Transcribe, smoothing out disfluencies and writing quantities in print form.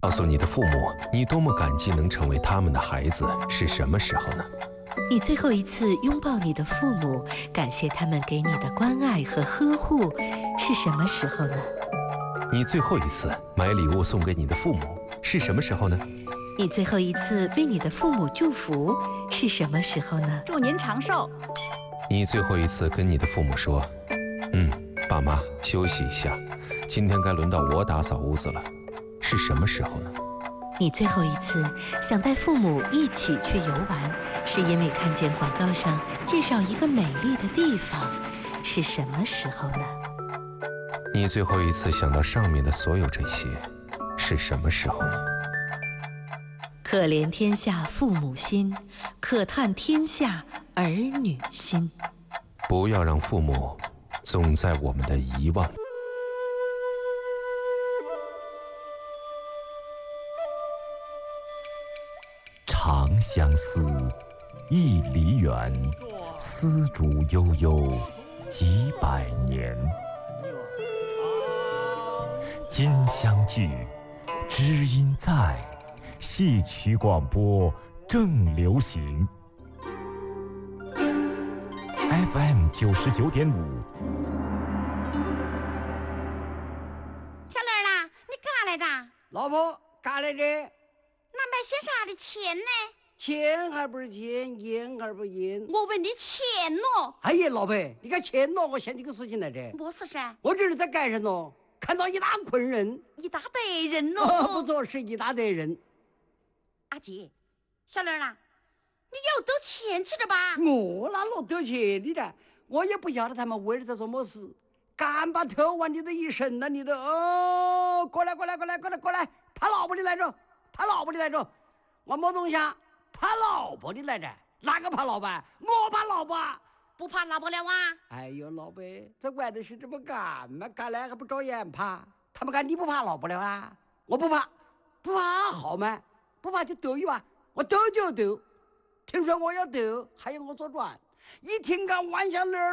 告诉你的父母，你多么感激能成为他们的孩子，是什么时候呢？ 你最后一次拥抱你的父母，感谢他们给你的关爱和呵护，是什么时候呢？ 你最后一次买礼物送给你的父母，是什么时候呢？ 你最后一次为你的父母祝福，是什么时候呢？ 祝您长寿。 你最后一次跟你的父母说，爸妈休息一下，今天该轮到我打扫屋子了，是什么时候呢？ 你最后一次想带父母一起去游玩，是因为看见广告上介绍一个美丽的地方，是什么时候呢？ 你最后一次想到上面的所有这些，是什么时候呢？ 可怜天下父母心，可叹天下儿女心。 不要让父母总在我们的遗忘。 长相思，意离远，丝竹悠悠，几百年。今相聚，知音在，戏曲广播正流行。FM 99.5。 小莲儿啦，你干来着？ 老婆，干来着？ 那买些啥的钱呢？ 钱还不是钱，烟还不是烟。 我问你钱喏。 哎呀，老婆，你看钱喏，我想起个事情来着。 么事噻？ 我这是在街上喏，看到一大捆人， 一大堆人喏。 不错，是一大堆人。 阿姐，小莲儿啦，你有兜钱去着吧？ 我哪落得钱的呢？我也不晓得他们为了在做么事，敢把偷完你的一身了，你的哦，过来，怕老婆的来着，怕老婆的来着，我没东西，怕老婆的来着，哪个怕老婆？我怕老婆。 不怕老婆了啊？ 哎呦，老伯，在外头是这么干嘛？干来还不照样怕？他们干你不怕老婆了啊？我不怕，不怕好吗？不怕就斗一把，我斗就斗。听说我要斗，还要我做转，一听干弯下脸